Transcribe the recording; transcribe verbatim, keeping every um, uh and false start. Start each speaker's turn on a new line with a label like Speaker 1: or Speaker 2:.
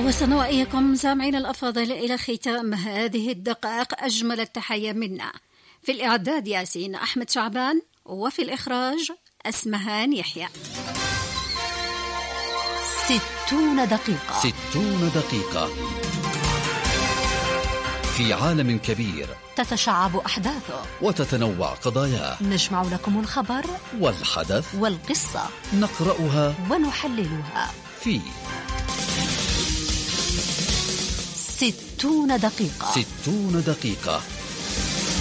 Speaker 1: وصلنا وإياكم سامعين الأفاضل إلى ختام هذه الدقائق. أجمل التحية منا في الإعداد ياسين أحمد شعبان، وفي الإخراج أسمهان يحيى.
Speaker 2: ستون دقيقة
Speaker 3: ستون دقيقة في عالم كبير
Speaker 2: تتشعب أحداثه
Speaker 3: وتتنوع قضاياه.
Speaker 2: نجمع لكم الخبر
Speaker 3: والحدث
Speaker 2: والقصة،
Speaker 3: نقرأها
Speaker 2: ونحللها
Speaker 3: في
Speaker 2: ستون دقيقة.
Speaker 3: ستون دقيقة